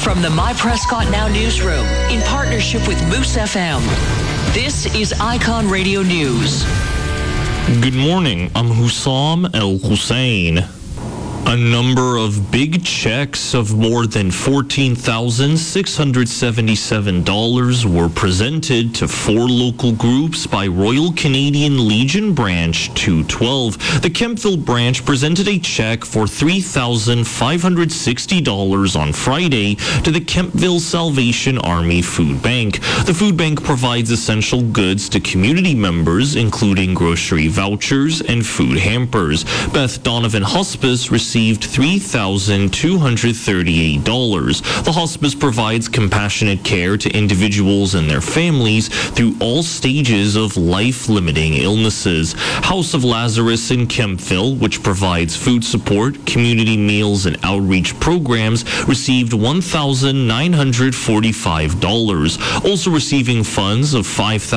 From the My Prescott Now newsroom, in partnership with Moose FM, this is Icon Radio News. Good morning, I'm Hussam El Hussein. A number of big checks of more than $14,677 were presented to 4 local groups by Royal Canadian Legion Branch 212. The Kemptville branch presented a check for $3,560 on Friday to the Kemptville Salvation Army Food Bank. The food bank provides essential goods to community members, including grocery vouchers and food hampers. Beth Donovan Hospice received $3,238. The hospice provides compassionate care to individuals and their families through all stages of life-limiting illnesses. House of Lazarus in Kemptville, which provides food support, community meals, and outreach programs, received $1,945. Also receiving funds of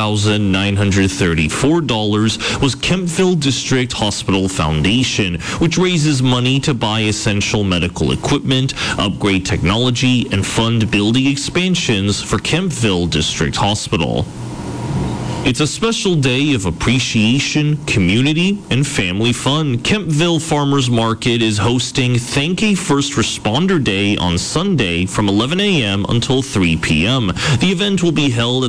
$5,934 was Kemptville District Hospital Foundation, which raises money to buy essential medical equipment, upgrade technology, and fund building expansions for Kemptville District Hospital. It's a special day of appreciation, community, and family fun. Kemptville Farmers Market is hosting Thank a First Responder Day on Sunday from 11 a.m. until 3 p.m. The event will be held at